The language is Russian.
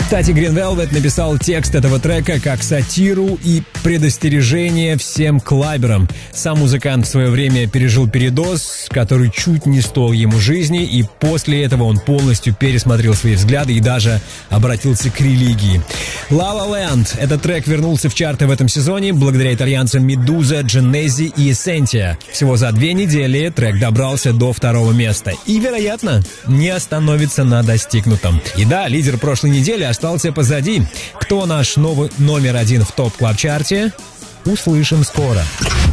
Кстати, Green Velvet написал текст этого трека как сатиру и предостережение всем клаберам. Сам музыкант в свое время пережил передоз, который чуть не стоил ему жизни, и после этого он полностью пересмотрел свои взгляды и даже обратился к религии. La La Land. Этот трек вернулся в чарты в этом сезоне благодаря итальянцам Медуза, Genesi и Essentia. Всего за 2 недели трек добрался до 2-го места и, вероятно, не остановится на достигнутом. И да, лидер прошлой недели остался позади. Кто наш новый номер 1 в топ-клаб-чарте? Услышим скоро.